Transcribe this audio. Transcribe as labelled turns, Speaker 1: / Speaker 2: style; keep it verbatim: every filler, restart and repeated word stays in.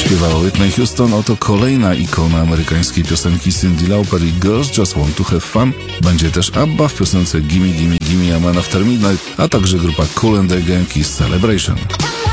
Speaker 1: śpiewała Whitney Houston, oto kolejna ikona amerykańskiej piosenki Cyndi Lauper i Girls Just Want to Have Fun. Będzie też ABBA w piosence Gimme Gimme Gimme a Man After Midnight, a także grupa Kool and the Gang i Celebration.